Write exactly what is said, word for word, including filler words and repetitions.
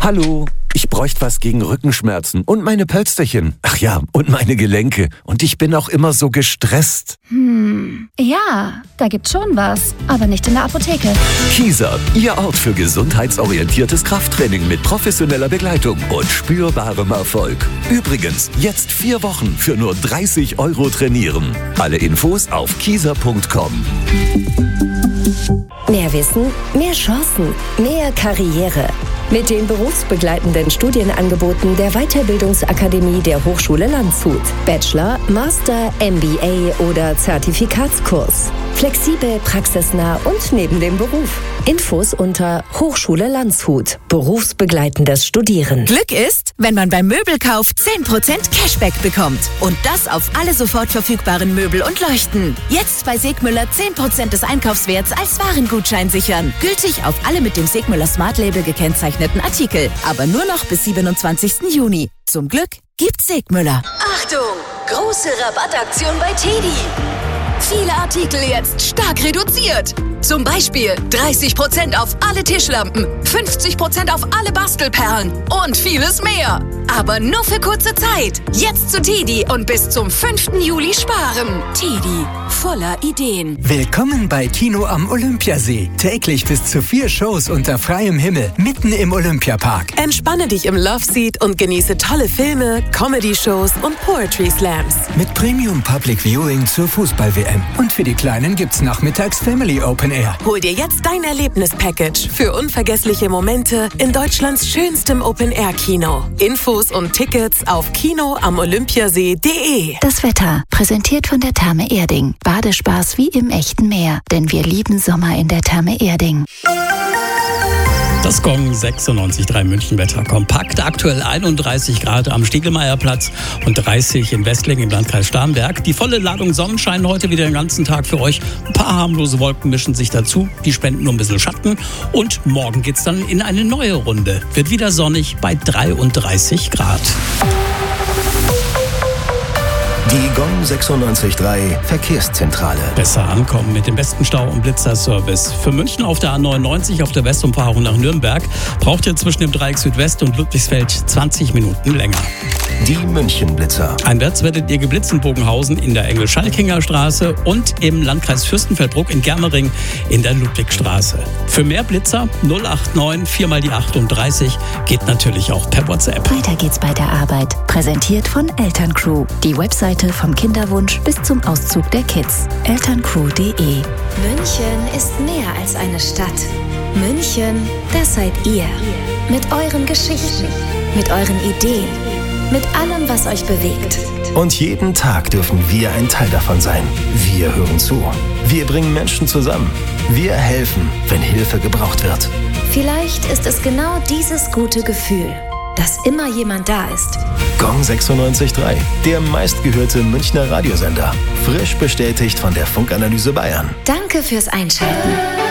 Hallo, ich bräuchte was gegen Rückenschmerzen und meine Pölsterchen. Ach ja, und meine Gelenke. Und ich bin auch immer so gestresst. Hm, ja, da gibt's schon was, aber nicht in der Apotheke. Kieser, Ihr Ort für gesundheitsorientiertes Krafttraining mit professioneller Begleitung und spürbarem Erfolg. Übrigens, jetzt vier Wochen für nur dreißig Euro trainieren. Alle Infos auf kieser punkt com. Mehr Wissen, mehr Chancen, mehr Karriere. Mit den berufsbegleitenden Studienangeboten der Weiterbildungsakademie der Hochschule Landshut. Bachelor, Master, M B A oder Zertifikatskurs. Flexibel, praxisnah und neben dem Beruf. Infos unter Hochschule Landshut. Berufsbegleitendes Studieren. Glück ist, wenn man beim Möbelkauf zehn Prozent Cashback bekommt. Und das auf alle sofort verfügbaren Möbel und Leuchten. Jetzt bei Segmüller zehn Prozent des Einkaufswerts als Warengutschein sichern. Gültig auf alle mit dem Segmüller Smart Label gekennzeichneten Artikel. Aber nur noch bis siebenundzwanzigsten Juni. Zum Glück gibt's Segmüller. Achtung! Große Rabattaktion bei Teddy. Viele Artikel jetzt stark reduziert. Zum Beispiel dreißig Prozent auf alle Tischlampen, fünfzig Prozent auf alle Bastelperlen und vieles mehr. Aber nur für kurze Zeit. Jetzt zu Teddy und bis zum fünften Juli sparen. Teddy, voller Ideen. Willkommen bei Kino am Olympiasee. Täglich bis zu vier Shows unter freiem Himmel, mitten im Olympiapark. Entspanne dich im Loveseat und genieße tolle Filme, Comedy-Shows und Poetry Slams. Mit Premium Public Viewing zur Fußball-W M. Und für die Kleinen gibt's nachmittags Family Open Air. Hol dir jetzt dein Erlebnis-Package für unvergessliche Momente in Deutschlands schönstem Open-Air-Kino. Infos und Tickets auf kino am olympiasee punkt de. Das Wetter, präsentiert von der Therme Erding. Badespaß wie im echten Meer, denn wir lieben Sommer in der Therme Erding. Das Gong sechsundneunzig Komma drei München-Wetter. Kompakt, aktuell einunddreißig Grad am Stiegelmeierplatz und dreißig in Westlingen im Landkreis Starnberg. Die volle Ladung Sonnenschein heute wieder den ganzen Tag für euch. Ein paar harmlose Wolken mischen sich dazu, die spenden nur ein bisschen Schatten. Und morgen geht's dann in eine neue Runde. Wird wieder sonnig bei dreiunddreißig Grad. Die Gong sechsundneunzig Komma drei Verkehrszentrale. Besser ankommen mit dem besten Stau- und Blitzerservice. Für München auf der A neunundneunzig auf der Westumfahrung nach Nürnberg braucht ihr zwischen dem Dreieck Südwest und Ludwigsfeld zwanzig Minuten länger. Die München-Blitzer. Einwärts werdet ihr geblitzt in Bogenhausen in der Engel-Schalkinger Straße und im Landkreis Fürstenfeldbruck in Germering in der Ludwigstraße. Für mehr Blitzer null acht neun vier mal die achtunddreißig geht natürlich auch per WhatsApp. Weiter geht's bei der Arbeit. Präsentiert von Elterncrew. Die Webseite vom Kinderwunsch bis zum Auszug der Kids. elterncrew punkt de. München ist mehr als eine Stadt. München, das seid ihr. Mit euren Geschichten, mit euren Ideen, mit allem, was euch bewegt. Und jeden Tag dürfen wir ein Teil davon sein. Wir hören zu. Wir bringen Menschen zusammen. Wir helfen, wenn Hilfe gebraucht wird. Vielleicht ist es genau dieses gute Gefühl, dass immer jemand da ist. Gong sechsundneunzig Komma drei, der meistgehörte Münchner Radiosender. Frisch bestätigt von der Funkanalyse Bayern. Danke fürs Einschalten.